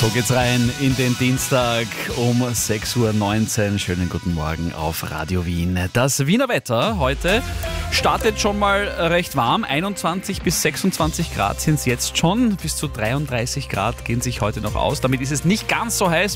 So geht's rein in den Dienstag um 6.19 Uhr. Schönen guten Morgen auf Radio Wien. Das Wiener Wetter heute startet schon mal recht warm. 21 bis 26 Grad sind es jetzt schon. Bis zu 33 Grad gehen sich heute noch aus. Damit ist es nicht ganz so heiß